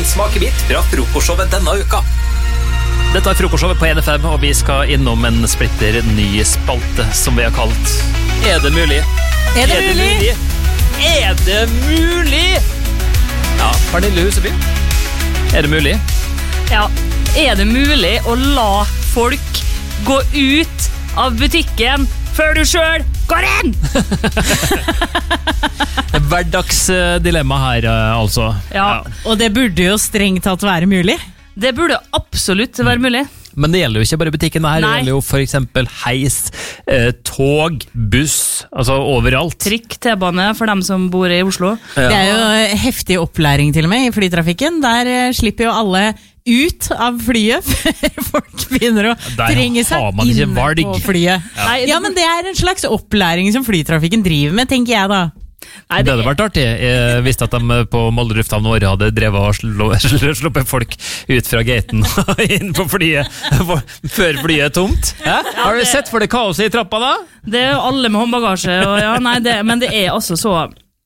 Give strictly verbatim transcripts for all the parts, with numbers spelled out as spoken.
smakebit fra frokostshowet denne uka. Dette er frokostshowet på N F M, og vi skal innom en splitter ny spalte som vi har kalt Er det mulig? Er det, er det mulig? mulig? Er det mulig? Ja, Pernille Huseby. Er det mulig? Ja, er det mulig å la folk gå ut av butikken før du selv går inn? Hverdagsdilemma her, altså. Ja. ja, og det burde jo strengt tatt være mulig. Det burde absolutt være mulig. Men det gjelder jo ikke bare butikken her, Nei. det gjelder jo for eksempel heis, eh, tog, buss, altså overalt. Trikk, T-bane for dem som bor i Oslo. Ja. Det er jo heftig opplæring til og med i flytrafikken. Der eh, slipper jo alle ut av flyet før folk begynner å Der trenge seg inn på flyet. Ja. Nei, ja, men det er en slags opplæring som flytrafikken driver med, tenker jeg da. Nei, det, det hadde vært artig. Jeg visste at de på Molde lufthavn Åre hadde drevet og sl sl sluppet folk ut fra gaten og inn på flyet før flyet er tomt. Ja, har du sett for det kaoset i trappa da? Det er jo alle med håndbagasje, og ja, nei, det, men det er altså så...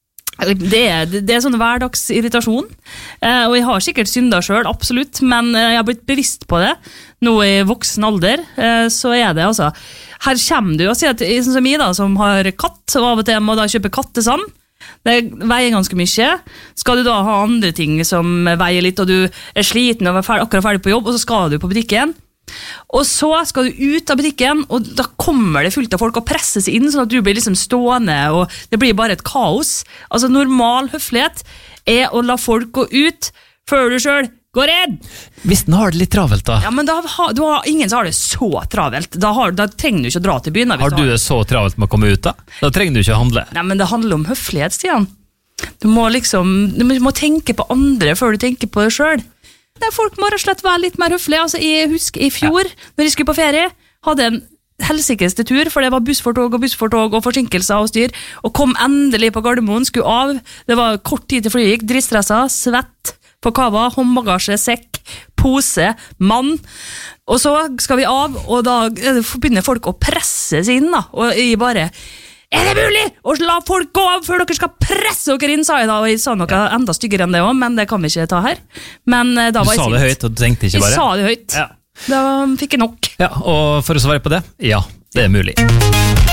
Det er, det er sånn hverdagsirritasjon, eh, og jeg har sikkert syndet selv, absolutt, men jeg har blitt bevisst på det nå i voksen alder, eh, så er det altså, her kommer du og sier at, sånn som jeg da, som har katt, og av og til må da kjøpe kattesand, det veier ganske mye, skal du da ha andre ting som veier litt, og du er sliten og er ferdig, akkurat ferdig på jobb, og så skal du på butikken, og så skal du ut av butikken, og da kommer det fullt av folk og presses inn, sånn at du blir liksom stående, og det blir bare et kaos. Altså normal høflighet er å la folk gå ut før du selv går inn. Hvis den har det litt travelt da? Ja, men da har, du har ingen som har det så travelt. Da, har, da trenger du ikke å dra til byen. Da, har du det så travelt med å komme ut da? Da trenger du ikke å handle. Nei, men det handler om høflighet, Stian. Du må liksom, du må tenke på andre før du tenker på deg selv. Folk må rett og slett være litt mer høflige. Altså, jeg husker i fjor, ja. Når jeg skulle på ferie, hadde en helsikeste tur, for det var buss for tog og buss for tog og forsinkelser og styr, og kom endelig på Gardermoen, skulle av. Det var kort tid til flyet gikk, dristressa, svett på kava, håndbagasje, sekk, pose, mann. Og så skal vi av, og da begynner folk å presse seg inn, da. Og jeg bare... Er det mulig å la folk gå av før dere skal presse dere inn, sa jeg da, og jeg sa noe enda styggere enn det også, men det kan vi ikke ta her. Men da var du sa det høyt, og du tenkte ikke bare? Jeg sa det høyt. Ja. Da fikk jeg nok. Ja, og for å svare på det, ja, det er mulig.